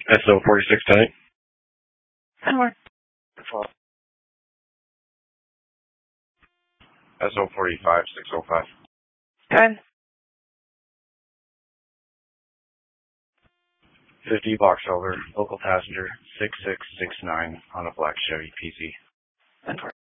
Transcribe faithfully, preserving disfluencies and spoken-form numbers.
S O forty-six ten eight. ten more. S O forty-five six oh five. Good. fifty box over, local passenger six six six nine on a black Chevy P Z. ten four.